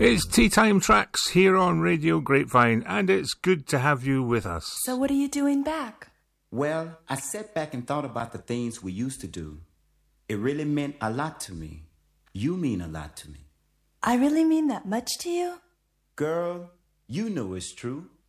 It's Tea Time Tracks here on Radio Grapevine, and it's good to have you with us. So what are you doing back? Well, I sat back and thought about the things we used to do. It really meant a lot to me. You mean a lot to me. I really mean that much to you? Girl, you know it's true.